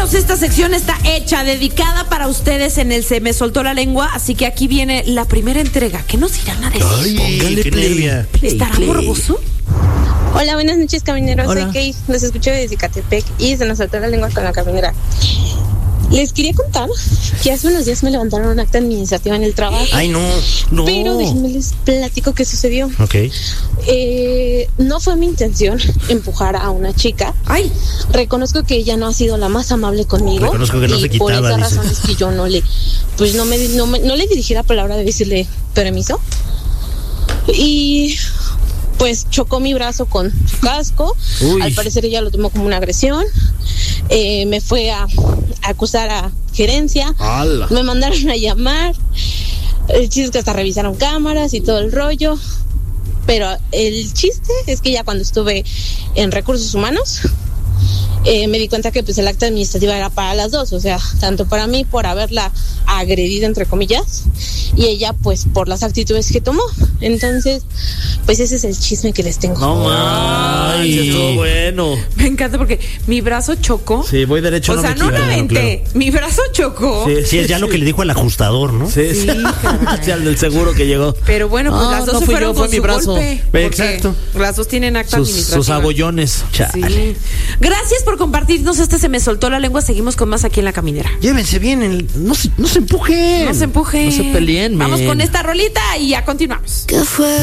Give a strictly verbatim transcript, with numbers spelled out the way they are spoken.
amigos, esta sección está hecha, dedicada para ustedes en el Se Me Soltó la Lengua, así que aquí viene la primera entrega. ¿Qué nos irán a decir? Ay, póngale qué play. nervia. ¿Estará Play, play. morboso? Hola, buenas noches, camineros. Hola. Soy Kay, los escucho desde Ecatepec y se nos saltó la lengua con la caminera. Les quería contar que hace unos días me levantaron un acta administrativa en el trabajo. Ay, no, no. Pero déjenme les platico qué sucedió. Ok. Eh, no fue mi intención empujar a una chica. Ay, Reconozco que ella no ha sido la más amable conmigo. Reconozco que no y se por quitaba, esa dice. razón es que yo no le, pues no me, no me, no le dirigí la palabra de decirle permiso. Y pues chocó mi brazo con su casco. Uy. Al parecer ella lo tomó como una agresión. Eh, me fue a, a acusar a gerencia. ¡Hala! Me mandaron a llamar. El chiste es que hasta revisaron cámaras y todo el rollo. Pero el chiste es que ya cuando estuve en recursos humanos, eh, me di cuenta que pues el acta administrativa era para las dos, o sea, tanto para mí por haberla agredido entre comillas y ella pues por las actitudes que tomó. Entonces, pues ese es el chisme que les tengo. No manches, Ay. estuvo bueno. me encanta porque mi brazo chocó. Sí, voy derecho, O no sea, me no equivoco. la aventé, mi brazo chocó. Sí, Sí, es ya lo que le dijo al ajustador, ¿no? Sí, sí. Sí, caray. Sí, al del seguro que llegó. Pero bueno, pues No, las dos no se fui fueron yo, fue con mi su brazo. golpe, porque Exacto. Las dos tienen acta Sus, administrativa. sus abollones. Sí. Gracias por compartirnos este Se Me Soltó la Lengua. Seguimos con más aquí en La Caminera. Llévense bien, el- no, se, no se empujen. No se empujen. No se peleen, Vamos men. con esta rolita y ya continuamos. ¿Qué fue?